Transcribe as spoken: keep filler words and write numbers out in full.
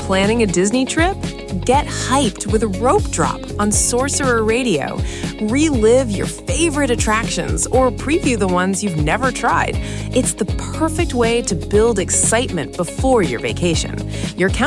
Planning a Disney trip? Get hyped with a Rope Drop on Sorcerer Radio. Relive your favorite attractions or preview the ones you've never tried. It's the perfect way to build excitement before your vacation. Your